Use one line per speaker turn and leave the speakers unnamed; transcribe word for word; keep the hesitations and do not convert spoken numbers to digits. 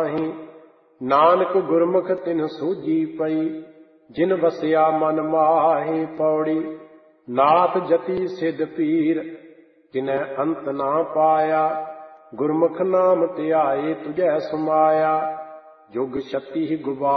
ਨਾਹੀਂ। ਨਾਨਕ ਗੁਰਮੁਖ ਤਿਨ ਸੂਝੀ ਪਈ, ਜਿਨ ਵਸਿਆ ਮਨ ਮਾਹੀ। ਪੌੜੀ। ਨਾਥ ਜਤੀ ਸਿੱਧ ਪੀਰ, ਜਿਨੈ ਅੰਤ ਨਾ ਪਾਇਆ। ਗੁਰਮੁਖ ਨਾਮ ਧਿਆਏ ਤੁਝੈ ਸਮਾਇਆ। ਜੁਗ ਛਤੀ ਗੁਬਾਰ